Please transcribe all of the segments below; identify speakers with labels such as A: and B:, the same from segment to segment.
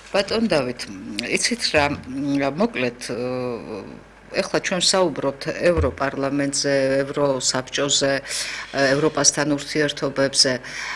A: ბატონ დავით, იცით რა, მოკლედ ეხლა ჩვენ საუბრობთ ევროპარლამენტზე, ევროსაბჭოზე, ევროპასთან ურთიერთობებზე,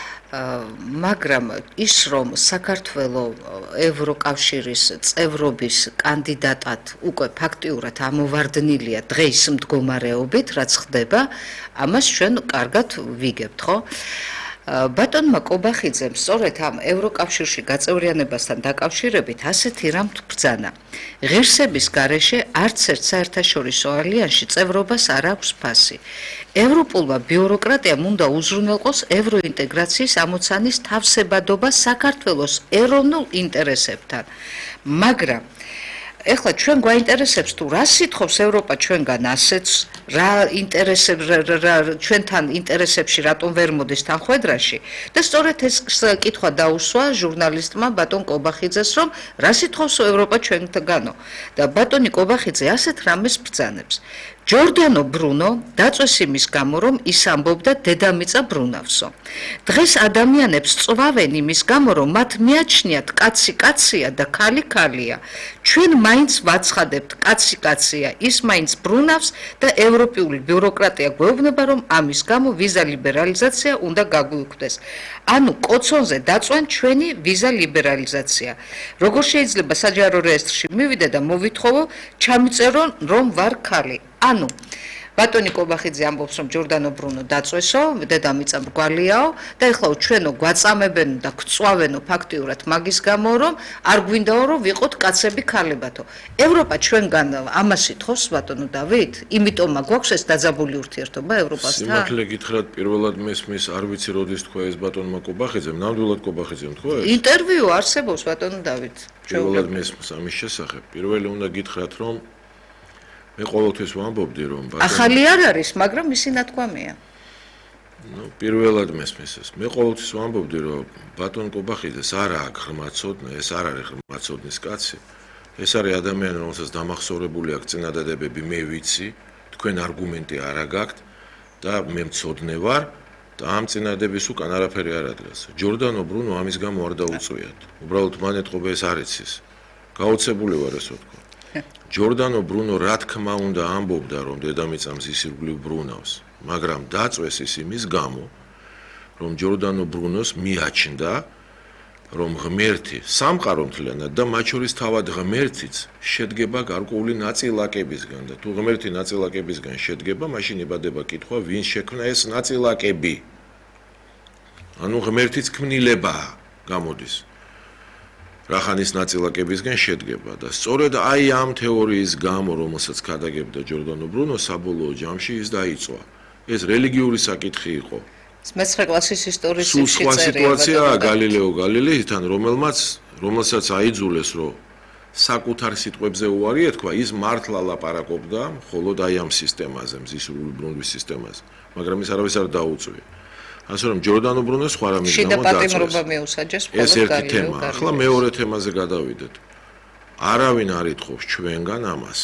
A: მაგრამ ის რომ საქართველოს ევროკავშირის წევრობის კანდიდატად უკვე ფაქტიურად ამოვარდნილია დღეს მდგომარეობით, რაც ხდება, ამას ჩვენ კარგად ვიგებთ, ხო? ბატონმა კობახიძემ სწორედ ამ ევროკავშირში გაწევრიანებასთან დაკავშირებით ასეთი რამ ბრძანა. ღირსების გარეშე არც ერთ საერთაშორისო ალიანსში წევრობას არ აქვს ფასი. ევროპულმა ბიუროკრატიამ უნდა უზრუნველყოს ევროინტეგრაციის ამოცანის თავსებადობა საქართველოს ეროვნულ ინტერესებთან. მაგრამ ეხლა ჩვენ გვაინტერესებს თუ რა სიტყვობს ევროპა ჩვენგან ასეც, რა ინტერესებს ჩვენთან ინტერესებში რატომ ვერ მოდის თანხმედრაში და სწორედ ეს კითხვა დაუსვა ჟურნალისტმა ბატონ კობახიძეს, რომ რა სიტყვობს ევროპა ჩვენთანო და ბატონი კობახიძე ასეთ რამეს ბრძანებს. ჯორდანო ბრუნო დაწვეს იმის გამო, რომ ის ამბობდა დედამიწა ბრუნავსო. დღეს ადამიანებს წვავენ იმის გამო, რომ მათ მიაჩნიათ კაცი კაცია და ქალი ქალია. ჩვენ მაინც ვაცხადებთ კაცი კაცია, ის მაინც ბრუნავს და ევროპული ბიუროკრატია გვეუბნება, რომ ამის გამო ვიზა ლიბერალიზაცია უნდა გაგვიუქმდეს. ანუ კოცონზე დაწვენ ჩვენი ვიზა ლიბერალიზაცია. როგორ შეიძლება საჯარო რეესტრში მივიდე და მოვითხოვო, ჩამიწერო, რომ ვარ ქალი. ანუ ბატონი კობახიძე ამბობს, რომ ჯორდანო ბრუნო დაწვესო, დედამიწა მრგვალიაო და ეხლა ჩვენო გვაწამებენ და გვწვავენო ფაქტიურად მაგის გამო, რომ არ გვინდაო, რომ ვიყოთ კაცები ქალებათო. ევროპა ჩვენგან ამას ითხოვს, ბატონო დავით? იმიტომ გვაქვს ეს დაძაბული ურთიერთობა ევროპასთან?
B: სიმართლე გითხრათ, პირველად მესმის, არ ვიცი როდის თქვა ეს ბატონმა კობახიძემ, ნამდვილად კობახიძემ თქვა ეს?
A: ინტერვიუ არსებობს, ბატონო დავით.
B: პირველად მესმის ამის შესახებ. პირველი უნდა გითხრათ, რომ მე ყოველთვის ვამბობდი, რომ
A: ახალი არ არის, მაგრამ მისი ნათქვამია.
B: პირველად მესმის ეს. მე ყოველთვის ვამბობდი, რომ ბატონ კობახიძეს არ აქვს ღრმაცოდნა, ეს არ არის ღრმაცოდნის კაცი. ეს არის ადამიანი, რომელსაც დამახსოვრებული აქვს წინადადებები, მე ვიცი, თქვენ არგუმენტი არ აგაქვთ და მე მცოდნე ვარ და ამ წინადადების უკან არაფერი არ ადგას. ჯორდანო ბრუნო ამის გამო არ დაუწვიათ. უბრალოდ მან ეთყობა ეს არ იცის. გაოცებული ვარ ეს ვთქვა. ჯორდანო ბრუნო რა თქმა უნდა ამბობდა, რომ დედამიწა მზის ირგვლივ ბრუნავს, მაგრამ დაწვეს ის იმის გამო, რომ ჯორდანო ბრუნოს მიაჩნდა, რომ ღმერთი სამყარო მთლიანად და მათ შორის თავად ღმერთიც შედგება გარკვეული ნაწილაკებისგან და თუ ღმერთი ნაწილაკებისგან შედგება, მაშინ იბადება კითხვა, ვინ შექმნა ეს ნაწილაკები? ანუ ღმერთიც ქმნილებაა, გამოდის. რახანის ნაწილაკებისგან შედგება და სწორედ აი ამ თეორიის გამო, რომელსაც გადაგებდა ჯორდანო ბრუნო, საბოლოო ჯამში ის დაიწვა. ეს რელიგიური საკითხი იყო.
A: მე-9 კლასის ისტორიის
B: სულ სხვა სიტუაციაა გალილეო გალილეისთან, რომელსაც აიძულეს, რომ საკუთარ სიტყვებზე უარი ეთქვა, ის მართლა ლაპარაკობდა, მხოლოდ აი ამ სისტემაზე, მზის ბრუნვის სისტემაზე, მაგრამ ის არავის არ დაუწვია. ასე რომ ჯორდანო ბრუნო სხვა რამის გამო
A: შიდა პატიმრობა მიუსაჯეს მხოლოდ
B: ეს ერთი თემა. ახლა მეორე თემაზე გადავიდეთ. არავინ არ ითხოვს ჩვენგან ამას.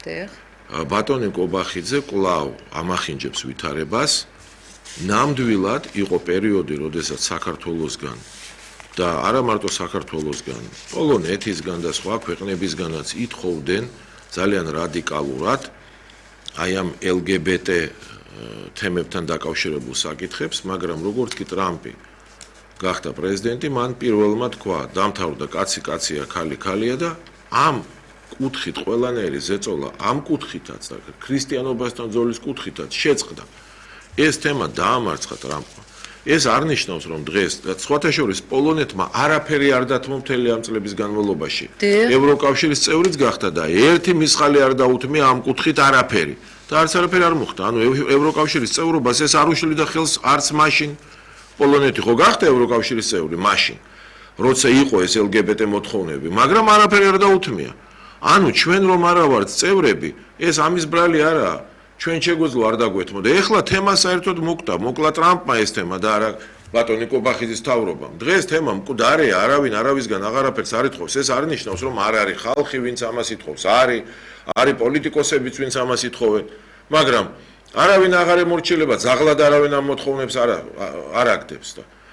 B: ბატონი კობახიძე კვლავ ამახინჯებს ვითარებას. ნამდვილად იყო პერიოდი, როდესაც საქართველოსგან და არა მარტო საქართველოსგან, პოლონეთისგან და სხვა ქვეყნებისგანაც ითხოვდნენ ძალიან რადიკალურად აი ამ LGBT თემებთან დაკავშირებულ საკითხებს, მაგრამ როგორც კი ტრამპი გახდა პრეზიდენტი, მან პირველმა თქვა, დამთავრდა კაცი კაცია, ქალი ქალია და ამ კუთხით ყველანაირი ზეწოლა, ამ კუთხითაც და ქრისტიანობასთან ძოლის კუთხითაც შეწყდა. ეს თემა დაამარცხა ტრამპმა. ეს არ ნიშნავს, რომ დღეს სხვათა შორის პოლონეთმა არაფერი არ დათმო მთელი ამ წლების განმავლობაში. ევროკავშირის წევრიც გახდა და ერთი მისხალი არ დაუთმია ამ კუთხით არაფერი. და არც არაფერი არ მოხდა. ანუ ევროკავშირის წევრობას ეს არ უშლიდა ხელს არც მაშინ. პოლონეთი ხო გახდა ევროკავშირის წევრი მაშინ, როცა იყო ეს LGBT მოთხოვნები, მაგრამ არაფერი არ დაუთმია. ანუ ჩვენ რომ არა ვართ წევრები, ეს ამის ბრალი არაა. ჩვენ შეგვეძლო არ დაგვეთმოდა. ეხლა თემა საერთოდ მოკდა, მოკლა ტრამპმა ეს თემა და არა ბატონი კობახიძის თავრობამ. დღეს თემა მკვდარია, არავინ არავისგან აღარაფერს არ ითხოვს. ეს არ ნიშნავს, რომ არ არის ხალხი, ვინც ამას ითხოვს. არის პოლიტიკოსებიც, ვინც ამას ითხოვენ, მაგრამ არავინ აღარ ემორჩილება, ზაღლად არავინ ამ მოთხოვნებს არ აგდებს და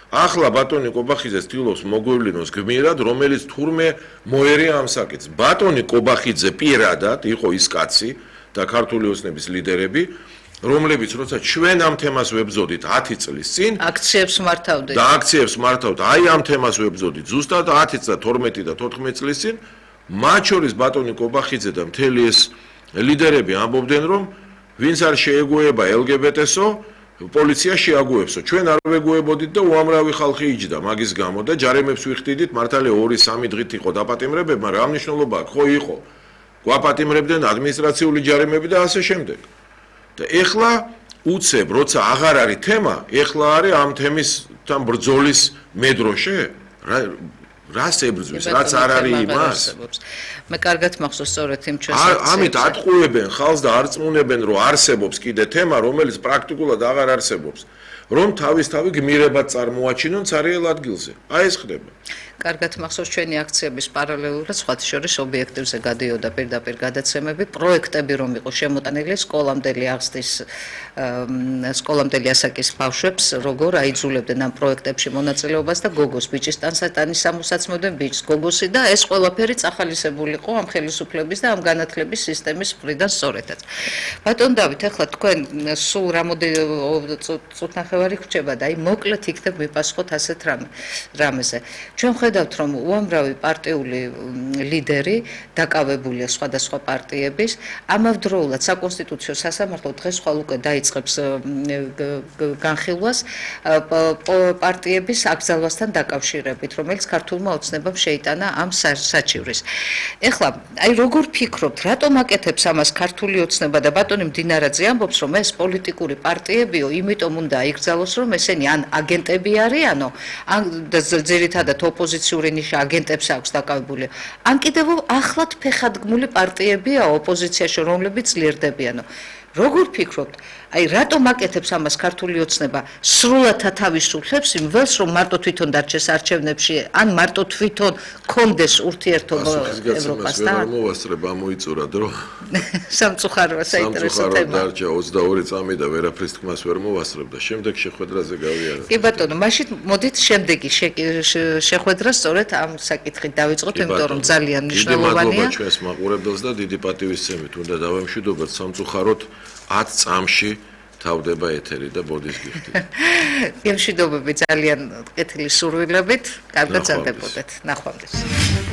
B: ახლა ბატონი კობახიძე ცდილობს მოგვევლინოს გმირად, რომელიც თურმე მოერია ამ საკითხს. ბატონი კობახიძე პირადად იყო ის კაცი და ქართული ოცნების ლიდერები, რომლებიც როცა ჩვენ ამ თემას ვებზოდით 10 წლის წინ,
A: აქციებს მართავდით.
B: და აქციებს მართავთ აი ამ თემას ვებზოდით ზუსტად 10 და 12 და 14 წლის წინ, მათ შორის ბატონი კობახიძე და მთელი ეს ლიდერები ამბობდნენ, რომ ვინც არ შეეგუება LGBT-სო, პოლიცია შეაგუებსო. ჩვენ არ ვეგუებოდით და უამრავი ხალხი იჯდა მაგის გამო და ჯარიმებს ვიხდიდით, მართალია 2-3 დღით იყო დაპატიმრებები, მაგრამ რა მნიშვნელობა აქვს? ხო იყო. გვაპატიმრებდნენ ადმინისტრაციული ჯარიმები და ასე შემდეგ. და ეხლა უცებ, როცა აღარ არის თემა, ეხლა არის ამ თემისთან ბრძოლის მედროშე? რას ებრძვის, რაც არ არის იმას?
A: მე კარგად მახსოვს სწორედ იმ ჩვენს
B: ამით ატყუებენ ხალხს და არ წმუნებენ, რომ არსებობს კიდე თემა, რომელიც პრაქტიკულად აღარ არსებობს, რომ თავისთავად გმირებად წარმოაჩინონ ცარიელ ადგილზე. აი ეს ხდება.
A: კარგად მახსოვს ჩვენი აქციების პარალელურად სხვათა შორის ობიექტივზე გადიოდა პირდაპირ გადაცემები, პროექტები რომ იყო შემოტანილი სკოლამდელი აღზრდის სკოლამდელი ასაკის ბავშვებს, როგორ აიძულებდნენ ამ პროექტებში მონაწილეობას და გოგოს ბიჭის ტანსატანის სამოსაცმოდენ ბიჭს გოგოსი და ეს ყველაფერი წახალისებულიყო ამ ხელისუფლების და ამ განათლების სისტემის მხრიდან სწორედაც. ბატონ დავით, ახლა თქვენ სულ წუთნახევარი ხრჩება და აი მოკლედ იქნებ მიპასუხოთ ასეთ რამეზე. ჩვენ ხედავთ, რომ უამრავი პარტიული ლიდერი დაკავებულია სხვადასხვა პარტიების, ამავდროულად საკონსტიტუციო სასამართლო დღეს ხვალ უკვე დაიწყებს განხილვას პარტიების აკრძალვასთან დაკავშირებით, რომელიც ქართულმა ოცნებამ შეიტანა ამ საჩივრის. ეხლა, აი როგორ ფიქრობთ, რატომ აკეთებს ამას ქართული ოცნება და ბატონი მდინარაძე ამბობს, რომ ეს პოლიტიკური პარტიებიო, იმიტომ უნდა აიკრძალოს, რომ ესენი ან აგენტები არიანო, ან ძირითადად ოპოზიციური ნიშა აგენტებს აქვს დაკავებული. ან კიდევ ახლად ფეხადგმული პარტიებია ოპოზიციაში, რომლებიც ძლიერდებიანო. როგორ ფიქრობთ, აი რატომ აკეთებს ამას ქართული ოცნება? სრულად ათავისუფლებს იმ ველს, რომ მარტო თვითონ დარჩეს არჩევნებში, ან მარტო თვითონ კონდეს ურთიერთობა ევროპასთან?
B: ვერ მოვასწრებ, ამოიწურა დრო.
A: სამწუხაროა, საინტერესო თემა.
B: დარჩა 22 წამი და ვერაფრის თქმას ვერ მოვასწრებ და შემდეგ შეხვედრაზე გავიარე.
A: კი ბატონო, მაშინ მოდით შემდეგი შეხვედრა სწორედ ამ საკითხით დავიწყოთ, იმიტომ რომ ძალიან მნიშვნელოვანია.
B: დიდი მადლობა ჩვენს მაყურებელს და დიდი პატივისცემით უნდა დავემშვიდობოთ სამწუხაროდ 10 წამში თავდება ეთერი და ბოდის გიხდით.
A: გემშვიდობები ძალიან კეთილი სურვილებით, კარგად ზარდებოდეთ. ნახვამდის.